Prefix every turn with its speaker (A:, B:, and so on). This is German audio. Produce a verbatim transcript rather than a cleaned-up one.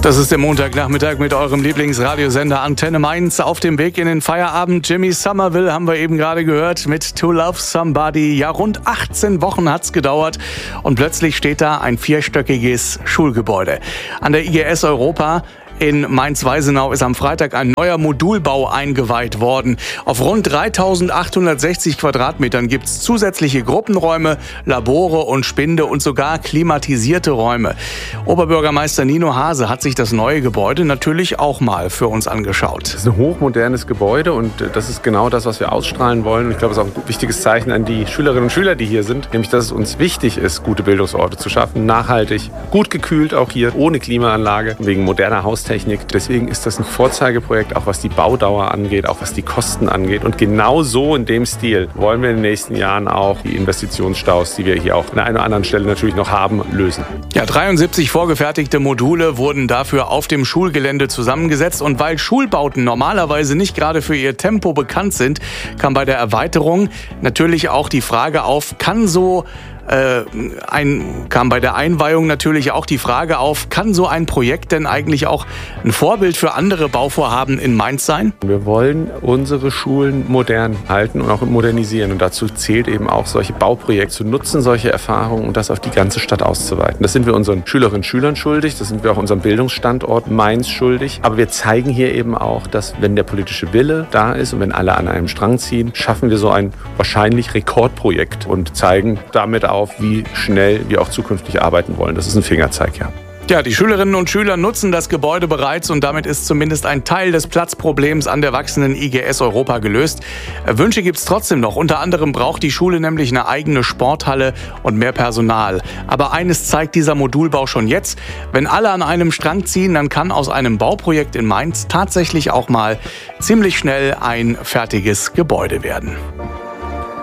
A: Das ist der Montagnachmittag mit eurem Lieblingsradiosender Antenne Mainz auf dem Weg in den Feierabend. Jimmy Somerville haben wir eben gerade gehört mit To Love Somebody. Ja, rund achtzehn Wochen hat's gedauert und plötzlich steht da ein vierstöckiges Schulgebäude. An der I G S Europa in Mainz-Weisenau ist am Freitag ein neuer Modulbau eingeweiht worden. Auf rund dreitausendachthundertsechzig Quadratmetern gibt es zusätzliche Gruppenräume, Labore und Spinde und sogar klimatisierte Räume. Oberbürgermeister Nino Hase hat sich das neue Gebäude natürlich auch mal für uns angeschaut.
B: Das ist ein hochmodernes Gebäude und das ist genau das, was wir ausstrahlen wollen. Ich glaube, es ist auch ein wichtiges Zeichen an die Schülerinnen und Schüler, die hier sind, nämlich, dass es uns wichtig ist, gute Bildungsorte zu schaffen, nachhaltig, gut gekühlt auch hier, ohne Klimaanlage, wegen moderner Haustechnik. Deswegen ist das ein Vorzeigeprojekt, auch was die Baudauer angeht, auch was die Kosten angeht. Und genau so in dem Stil wollen wir in den nächsten Jahren auch die Investitionsstaus, die wir hier auch an einer oder anderen Stelle natürlich noch haben, lösen.
A: Ja, dreiundsiebzig vorgefertigte Module wurden dafür auf dem Schulgelände zusammengesetzt. Und weil Schulbauten normalerweise nicht gerade für ihr Tempo bekannt sind, kam bei der Erweiterung natürlich auch die Frage auf, kann so Äh, ein, kam bei der Einweihung natürlich auch die Frage auf, kann so ein Projekt denn eigentlich auch ein Vorbild für andere Bauvorhaben in Mainz sein?
B: Wir wollen unsere Schulen modern halten und auch modernisieren. Und dazu zählt eben auch, solche Bauprojekte zu nutzen, solche Erfahrungen und das auf die ganze Stadt auszuweiten. Das sind wir unseren Schülerinnen und Schülern schuldig, das sind wir auch unserem Bildungsstandort Mainz schuldig. Aber wir zeigen hier eben auch, dass wenn der politische Wille da ist und wenn alle an einem Strang ziehen, schaffen wir so ein wahrscheinlich Rekordprojekt und zeigen damit auch, auf, wie schnell wir auch zukünftig arbeiten wollen. Das ist ein Fingerzeig, ja.
A: Ja, die Schülerinnen und Schüler nutzen das Gebäude bereits und damit ist zumindest ein Teil des Platzproblems an der wachsenden I G S Europa gelöst. Wünsche gibt's trotzdem noch. Unter anderem braucht die Schule nämlich eine eigene Sporthalle und mehr Personal. Aber eines zeigt dieser Modulbau schon jetzt. Wenn alle an einem Strang ziehen, dann kann aus einem Bauprojekt in Mainz tatsächlich auch mal ziemlich schnell ein fertiges Gebäude werden.